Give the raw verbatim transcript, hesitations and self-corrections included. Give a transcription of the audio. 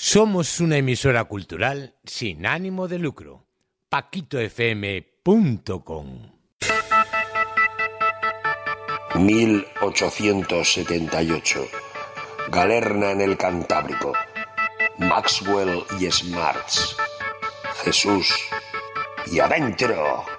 Somos una emisora cultural sin ánimo de lucro. paquito f m punto com. mil ochocientos setenta y ocho. Galerna en el Cantábrico. Maxwell y Smarts. Jesús y adentro.